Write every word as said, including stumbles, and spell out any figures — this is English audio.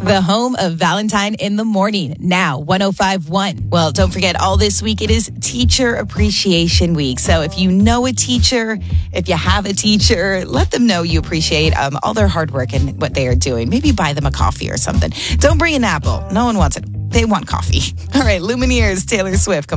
the home of Valentine in the Morning, now one oh five point one. Well, don't forget, all this week it is Teacher Appreciation Week. So if you know a teacher, if you have a teacher, let them know you appreciate um, all their hard work and what they are doing. Maybe buy them a coffee or something. Don't bring an apple. No one wants it. They want coffee. All right, Lumineers, Taylor Swift.